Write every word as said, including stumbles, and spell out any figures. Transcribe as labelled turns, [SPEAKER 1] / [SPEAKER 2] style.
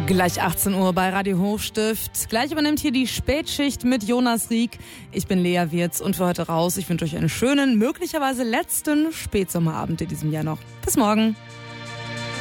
[SPEAKER 1] Gleich achtzehn Uhr bei Radio Hochstift. Gleich übernimmt hier die Spätschicht mit Jonas Rieck. Ich bin Lea Wirz und für heute raus. Ich wünsche euch einen schönen, möglicherweise letzten Spätsommerabend in diesem Jahr noch. Bis morgen.